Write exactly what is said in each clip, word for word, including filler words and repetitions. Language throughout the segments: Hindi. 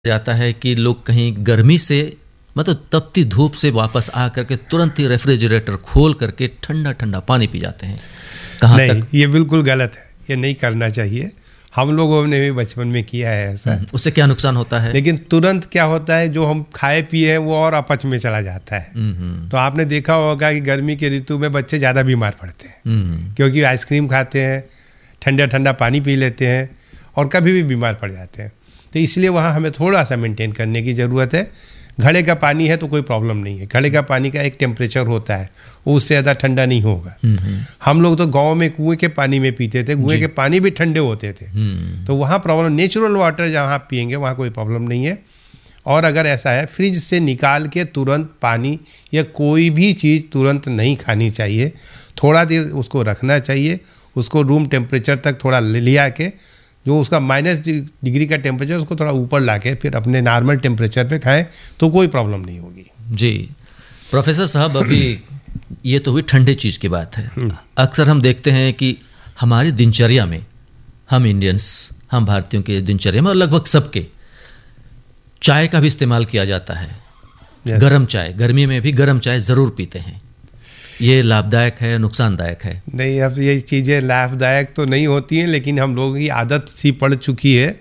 जाता है कि लोग कहीं गर्मी से मतलब तपती धूप से वापस आ करके तुरंत ही रेफ्रिजरेटर खोल करके ठंडा ठंडा पानी पी जाते हैं। कहाँ नहीं, तक ये बिल्कुल गलत है, ये नहीं करना चाहिए। हम लोगों ने भी बचपन में किया है ऐसा। उससे क्या नुकसान होता है? लेकिन तुरंत क्या होता है, जो हम खाए पिए हैं वो और अपच में चला जाता है। तो आपने देखा होगा कि गर्मी के ऋतु में बच्चे ज़्यादा बीमार पड़ते हैं, क्योंकि आइसक्रीम खाते हैं, ठंडा ठंडा पानी पी लेते हैं और कभी भी बीमार पड़ जाते हैं। तो इसलिए वहाँ हमें थोड़ा सा मेंटेन करने की ज़रूरत है। घड़े का पानी है तो कोई प्रॉब्लम नहीं है, घड़े का पानी का एक टेम्परेचर होता है, वो उससे ज़्यादा ठंडा नहीं होगा। हम लोग तो गांव में कुएं के पानी में पीते थे, कुएं के पानी भी ठंडे होते थे, तो वहाँ प्रॉब्लम, नेचुरल वाटर जहाँ आप पियेंगे वहाँ कोई प्रॉब्लम नहीं है। और अगर ऐसा है, फ्रिज से निकाल के तुरंत पानी या कोई भी चीज़ तुरंत नहीं खानी चाहिए, थोड़ा देर उसको रखना चाहिए, उसको रूम टेम्परेचर तक थोड़ा ले लिया के, जो उसका माइनस डिग्री का टेम्परेचर उसको थोड़ा ऊपर लाके फिर अपने नॉर्मल टेम्परेचर पे खाएं तो कोई प्रॉब्लम नहीं होगी। जी प्रोफेसर साहब, अभी ये तो हुई ठंडे चीज़ की बात है। अक्सर हम देखते हैं कि हमारी दिनचर्या में, हम इंडियंस, हम भारतीयों के दिनचर्या में और लगभग सबके, चाय का भी इस्तेमाल किया जाता है। yes. गरम चाय, गर्मी में भी गरम चाय ज़रूर पीते हैं। ये लाभदायक है, नुकसानदायक है? नहीं, अब ये चीज़ें लाभदायक तो नहीं होती हैं, लेकिन हम लोगों की आदत सी पड़ चुकी है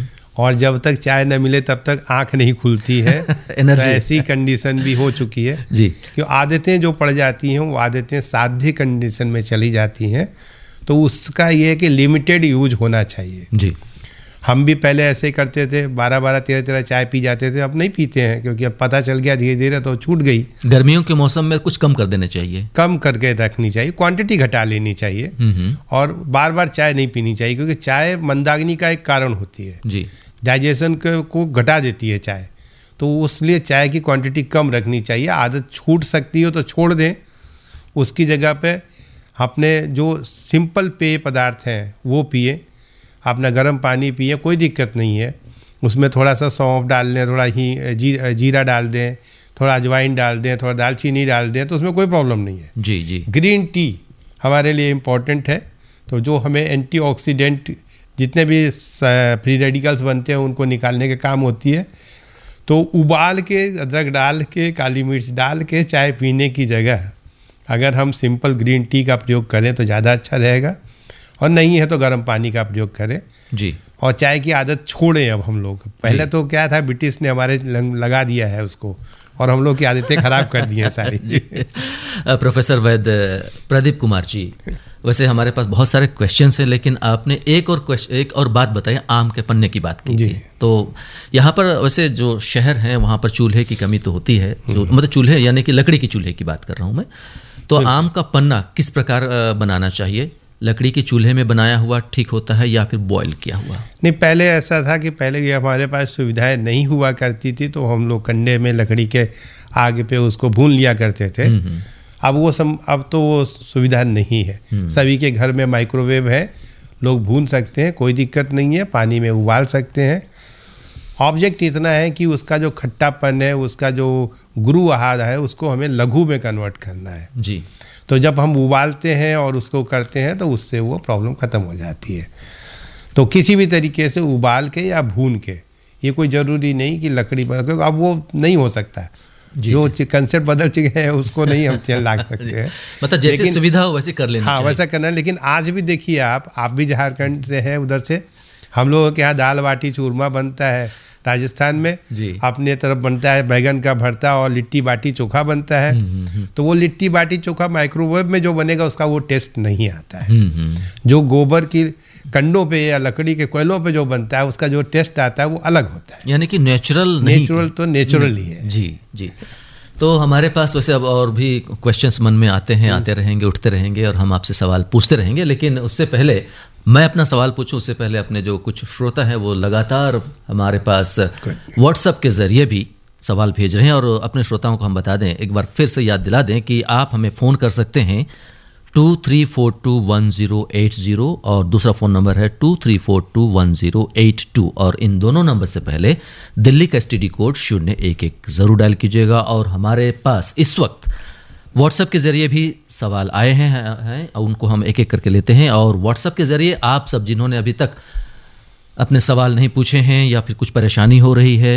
और जब तक चाय न मिले तब तक आंख नहीं खुलती है। तो ऐसी कंडीशन भी हो चुकी है जी, कि आदतें जो पड़ जाती हैं वो आदतें साध्य कंडीशन में चली जाती हैं। तो उसका ये है कि लिमिटेड यूज होना चाहिए। जी, हम भी पहले ऐसे ही करते थे, बारह बारह तेरह तेरह चाय पी जाते थे, अब नहीं पीते हैं क्योंकि अब पता चल गया धीरे धीरे तो छूट गई। गर्मियों के मौसम में कुछ कम कर देना चाहिए, कम करके रखनी चाहिए, क्वांटिटी घटा लेनी चाहिए और बार बार चाय नहीं पीनी चाहिए, क्योंकि चाय मंदाग्नि का एक कारण होती है। जी, डाइजेशन को घटा देती है चाय, तो उसलिए चाय की क्वांटिटी कम रखनी चाहिए। आदत छूट सकती हो तो छोड़ दें, उसकी जगह पे अपने जो सिंपल पेय पदार्थ हैं वो पिए, अपना गर्म पानी पिए, कोई दिक्कत नहीं है। उसमें थोड़ा सा सौंफ डाल लें, थोड़ा ही जी, जीरा डाल दें, थोड़ा अजवाइन डाल दें, थोड़ा दालचीनी डाल दें, तो उसमें कोई प्रॉब्लम नहीं है। जी जी। ग्रीन टी हमारे लिए इम्पॉर्टेंट है, तो जो हमें एंटीऑक्सीडेंट जितने भी फ्री रेडिकल्स बनते हैं उनको निकालने के काम होती है। तो उबाल के, अदरक डाल के, काली मिर्च डाल के चाय पीने की जगह अगर हम सिंपल ग्रीन टी का प्रयोग करें तो ज़्यादा अच्छा रहेगा, और नहीं है तो गर्म पानी का प्रयोग करें जी। और चाय की आदत छोड़ें अब हम लोग। पहले तो क्या था, ब्रिटिश ने हमारे लगा दिया है उसको और हम लोग की आदतें खराब कर दी हैं सारी जी। प्रोफेसर वैद्य, प्रदीप कुमार जी, वैसे हमारे पास बहुत सारे क्वेश्चंस हैं, लेकिन आपने एक और क्वेश्चन एक और बात बताई, आम के पन्ने की बात की थी। तो यहाँ पर वैसे जो शहर हैं वहाँ पर चूल्हे की कमी तो होती है, जो मतलब चूल्हे यानी कि लकड़ी की चूल्हे की बात कर रहा हूँ मैं। तो आम का पन्ना किस प्रकार बनाना चाहिए? लकड़ी के चूल्हे में बनाया हुआ ठीक होता है या फिर बॉयल किया हुआ? नहीं, पहले ऐसा था कि पहले ये हमारे पास सुविधाएं नहीं हुआ करती थी, तो हम लोग कंडे में लकड़ी के आग पे उसको भून लिया करते थे। अब वो सम अब तो वो सुविधा नहीं है। सभी के घर में माइक्रोवेव है, लोग भून सकते हैं, कोई दिक्कत नहीं है, पानी में उबाल सकते हैं। ऑब्जेक्ट इतना है कि उसका जो खट्टापन है, उसका जो गुरु आहार है, उसको हमें लघु में कन्वर्ट करना है जी। तो जब हम उबालते हैं और उसको करते हैं तो उससे वो प्रॉब्लम ख़त्म हो जाती है। तो किसी भी तरीके से उबाल के या भून के, ये कोई ज़रूरी नहीं कि लकड़ी पर, क्योंकि अब वो नहीं हो सकता, जो कंसेप्ट बदल चुके हैं उसको नहीं हम चल ला सकते हैं। मतलब जैसे सुविधा हो वैसे कर लेना हाँ, चाहिए। वैसा करना। लेकिन आज भी देखिए, आप आप भी झारखंड से हैं, उधर से हम लोगों के यहाँ दाल बाटी चूरमा बनता है, राजस्थान में जी। अपने तरफ बनता है बैगन का भरता और लिट्टी बाटी चोखा बनता है। तो वो लिट्टी बाटी चोखा माइक्रोवेव में जो बनेगा उसका वो टेस्ट नहीं आता है। जो गोबर की कंडों पे या लकड़ी के कोयलों पे जो बनता है उसका जो टेस्ट आता है वो अलग होता है, यानी कि नेचुरल नेचुरल तो नेचुरल ही है जी जी। तो हमारे पास वैसे अब और भी क्वेश्चंस मन में आते हैं, आते रहेंगे, उठते रहेंगे और हम आपसे सवाल पूछते रहेंगे, लेकिन उससे पहले मैं अपना सवाल पूछूं उससे पहले अपने जो कुछ श्रोता हैं वो लगातार हमारे पास व्हाट्सएप के ज़रिए भी सवाल भेज रहे हैं, और अपने श्रोताओं को हम बता दें, एक बार फिर से याद दिला दें कि आप हमें फ़ोन कर सकते हैं to three four to one zero eight zero और दूसरा फ़ोन नंबर है to three four to one zero eight to, और इन दोनों नंबर से पहले दिल्ली का एस टी डी कोड शून्य एक एक ज़रूर डायल कीजिएगा। और हमारे पास इस वक्त व्हाट्सएप के ज़रिए भी सवाल आए हैं हैं उनको हम एक एक करके लेते हैं, और व्हाट्सएप के ज़रिए आप सब जिन्होंने अभी तक अपने सवाल नहीं पूछे हैं या फिर कुछ परेशानी हो रही है